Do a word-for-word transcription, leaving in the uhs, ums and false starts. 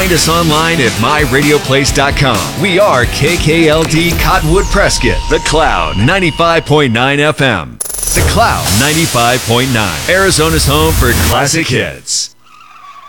Find us online at my radio place dot com. We are K K L D Cottonwood Prescott, The Cloud ninety-five point nine F M. The Cloud ninety-five point nine, Arizona's home for classic hits.